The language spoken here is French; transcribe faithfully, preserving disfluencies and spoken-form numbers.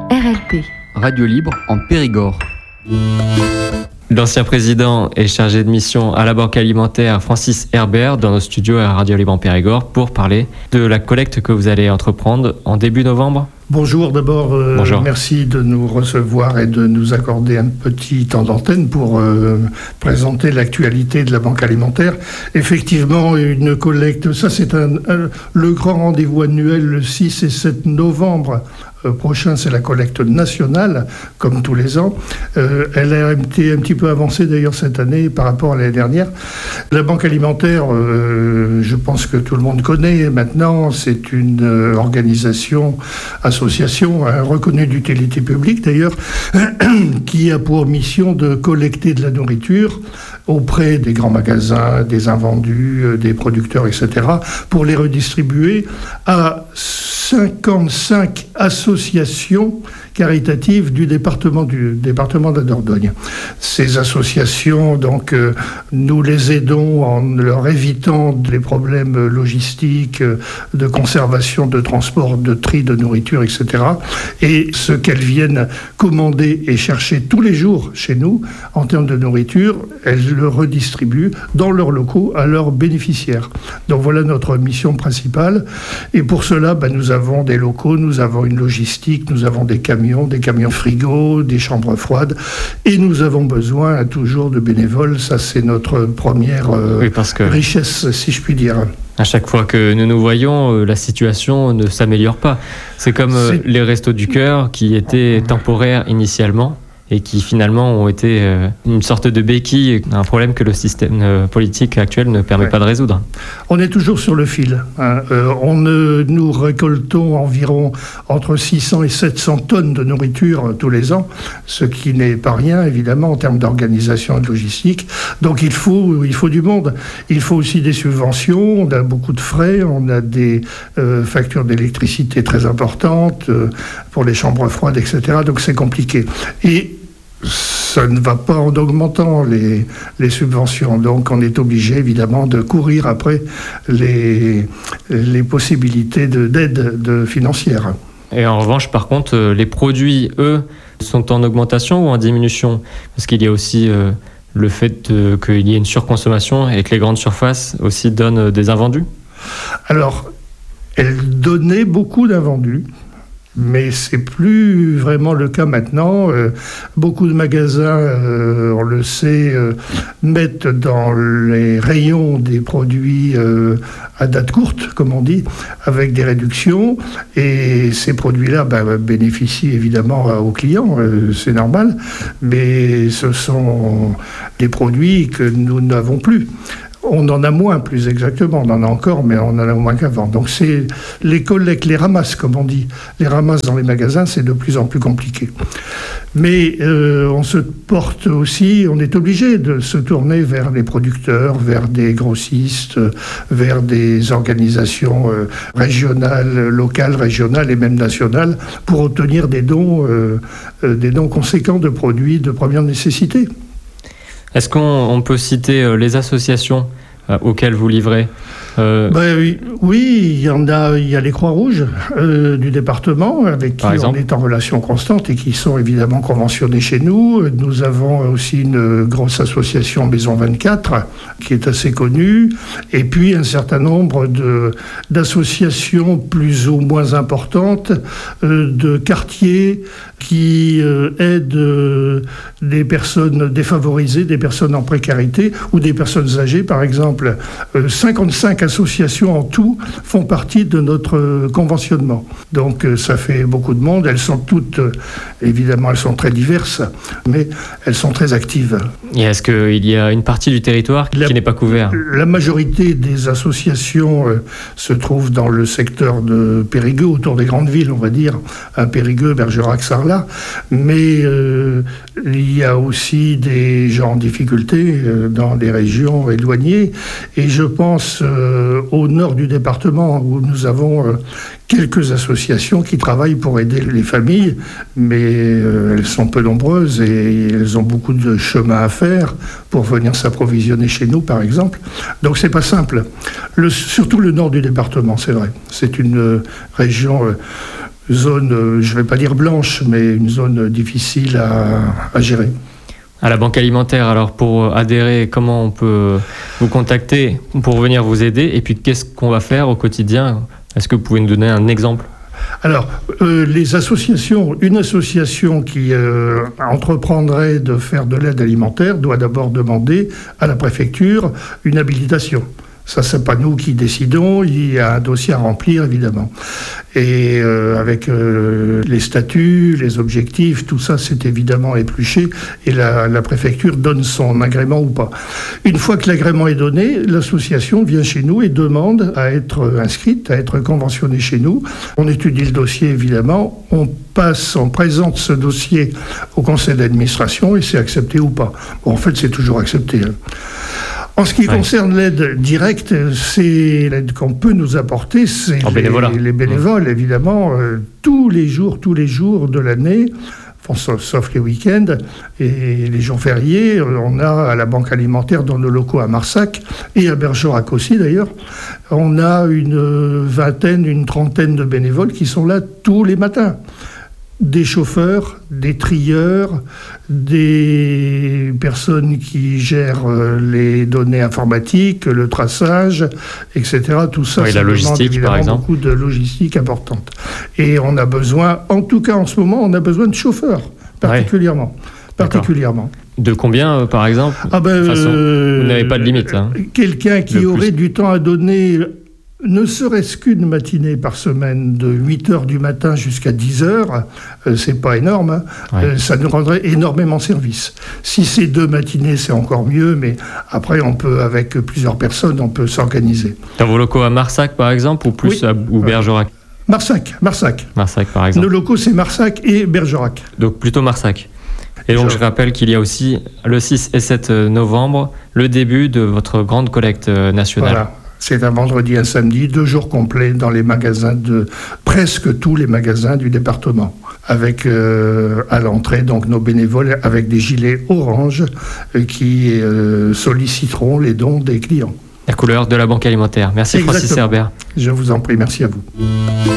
R L P. Radio libre en Périgord. L'ancien président et chargé de mission à la Banque alimentaire Francis Herbert dans nos studios à Radio Libre en Périgord pour parler de la collecte que vous allez entreprendre en début novembre. Bonjour, d'abord, euh, Bonjour. Merci de nous recevoir et de nous accorder un petit temps d'antenne pour euh, présenter l'actualité de la Banque alimentaire. Effectivement, une collecte, ça c'est un, un, le grand rendez-vous annuel le six et sept novembre euh, prochain, c'est la collecte nationale, comme tous les ans. Euh, elle a été un petit peu avancée d'ailleurs cette année par rapport à l'année dernière. La Banque alimentaire, euh, je pense que tout le monde connaît maintenant, c'est une euh, organisation association hein, reconnue d'utilité publique d'ailleurs, qui a pour mission de collecter de la nourriture auprès des grands magasins, des invendus, des producteurs, et cetera, pour les redistribuer à cinquante-cinq associations caritatives du département du département de la Dordogne. Ces associations, donc, euh, nous les aidons en leur évitant des problèmes logistiques, de conservation, de transport, de tri de nourriture, et cetera. Et ce qu'elles viennent commander et chercher tous les jours chez nous, en termes de nourriture, elles le redistribuent dans leurs locaux à leurs bénéficiaires. Donc voilà notre mission principale. Et pour cela, ben, nous avons des locaux, nous avons une logistique, nous avons des camions, des camions frigo, des chambres froides, et nous avons besoin toujours de bénévoles. Ça, c'est notre première euh, oui, parce que richesse, si je puis dire. À chaque fois que nous nous voyons, euh, la situation ne s'améliore pas. C'est comme euh, c'est... les Restos du Cœur qui étaient temporaires initialement et qui finalement ont été euh, une sorte de béquille, un problème que le système euh, politique actuel ne permet ouais. pas de résoudre. On est toujours sur le fil. Hein. Euh, on, euh, nous récoltons environ entre six cents et sept cents tonnes de nourriture euh, tous les ans, ce qui n'est pas rien, évidemment, en termes d'organisation et de logistique. Donc il faut, il faut du monde. Il faut aussi des subventions, on a beaucoup de frais, on a des euh, factures d'électricité très importantes euh, pour les chambres froides, et cetera. Donc c'est compliqué. Et ça ne va pas en augmentant les, les subventions. Donc on est obligé évidemment de courir après les, les possibilités de, d'aide de financière. Et en revanche, par contre, les produits, eux, sont en augmentation ou en diminution ? Parce qu'il y a aussi euh, le fait de, qu'il y ait une surconsommation et que les grandes surfaces aussi donnent des invendus ? Alors, elles donnaient beaucoup d'invendus. Mais c'est plus vraiment le cas maintenant. Euh, beaucoup de magasins, euh, on le sait, euh, mettent dans les rayons des produits euh, à date courte, comme on dit, avec des réductions. Et ces produits-là ben, bénéficient évidemment aux clients, euh, c'est normal. Mais ce sont des produits que nous n'avons plus. On en a moins, plus exactement. On en a encore, mais on en a moins qu'avant. Donc, c'est les collectes, les ramasses, comme on dit. Les ramasses dans les magasins, c'est de plus en plus compliqué. Mais euh, on se porte aussi, on est obligé de se tourner vers les producteurs, vers des grossistes, vers des organisations euh, régionales, locales, régionales et même nationales pour obtenir des dons, euh, euh, des dons conséquents de produits de première nécessité. Est-ce qu'on on peut citer euh, les associations euh, auxquelles vous livrez euh... ben, oui, oui, il y en a, il y a les Croix-Rouges euh, du département avec qui on est en relation constante et qui sont évidemment conventionnés chez nous. Nous avons aussi une grosse association Maison vingt-quatre qui est assez connue, et puis un certain nombre de, d'associations plus ou moins importantes, euh, de quartiers qui euh, aident euh, des personnes défavorisées, des personnes en précarité ou des personnes âgées, par exemple. Euh, cinquante-cinq associations en tout font partie de notre euh, conventionnement. Donc euh, ça fait beaucoup de monde. Elles sont toutes, euh, évidemment, elles sont très diverses, mais elles sont très actives. Et est-ce qu'il y a une partie du territoire qui la, n'est pas couverte ? La majorité des associations euh, se trouvent dans le secteur de Périgueux, autour des grandes villes, on va dire, à Périgueux, Bergerac, Sarlat, mais euh, il y a aussi des gens en difficulté euh, dans des régions éloignées, et je pense euh, au nord du département où nous avons euh, quelques associations qui travaillent pour aider les familles, mais euh, elles sont peu nombreuses et elles ont beaucoup de chemin à faire pour venir s'approvisionner chez nous, par exemple. Donc c'est pas simple. Le, surtout le nord du département, c'est vrai. C'est une euh, région... Euh, zone, euh, je ne vais pas dire blanche, mais une zone difficile à, à gérer. À la Banque Alimentaire, alors pour adhérer, comment on peut vous contacter pour venir vous aider? Et puis qu'est-ce qu'on va faire au quotidien? Est-ce que vous pouvez nous donner un exemple? Alors, euh, les associations, une association qui euh, entreprendrait de faire de l'aide alimentaire doit d'abord demander à la préfecture une habilitation. Ça, c'est pas nous qui décidons, il y a un dossier à remplir, évidemment. Et euh, avec euh, les statuts, les objectifs, tout ça, c'est évidemment épluché, et la, la préfecture donne son agrément ou pas. Une fois que l'agrément est donné, l'association vient chez nous et demande à être inscrite, à être conventionnée chez nous. On étudie le dossier, évidemment, on passe, on présente ce dossier au conseil d'administration, et c'est accepté ou pas. Bon, en fait, c'est toujours accepté, hein. En ce qui ouais. concerne l'aide directe, c'est l'aide qu'on peut nous apporter, c'est les, les bénévoles, mmh. évidemment, euh, tous les jours, tous les jours de l'année, bon, sauf, sauf les week-ends et les jours fériés. On a à la Banque Alimentaire, dans nos locaux à Marsac, et à Bergerac aussi d'ailleurs, on a une vingtaine, une trentaine de bénévoles qui sont là tous les matins. Des chauffeurs, des trieurs, des personnes qui gèrent les données informatiques, le traçage, et cetera. Tout ça, oui, ça la logistique, demande par exemple. beaucoup de logistique importante. Et on a besoin, en tout cas en ce moment, on a besoin de chauffeurs, particulièrement. Ouais. particulièrement. De combien, euh, par exemple? Ah ben, de toute façon, euh, vous n'avez pas de limite. Hein. Quelqu'un qui aurait du temps à donner... Ne serait-ce qu'une matinée par semaine, de huit heures du matin jusqu'à dix heures, euh, c'est pas énorme, hein. Ouais. euh, ça nous rendrait énormément service. Si c'est deux matinées, c'est encore mieux, mais après, on peut, avec plusieurs personnes, on peut s'organiser. Dans vos locaux à Marsac, par exemple, ou plus oui. à ou Bergerac? Marsac, Marsac. Marsac, par exemple. Nos locaux, c'est Marsac et Bergerac. Donc plutôt Marsac. Et donc je rappelle qu'il y a aussi le six et sept novembre, le début de votre grande collecte nationale. Voilà. C'est un vendredi, un samedi, deux jours complets dans les magasins de presque tous les magasins du département. Avec euh, à l'entrée donc nos bénévoles avec des gilets orange euh, qui euh, solliciteront les dons des clients. La couleur de la Banque Alimentaire. Merci. Exactement. Francis Herbert. Je vous en prie, merci à vous.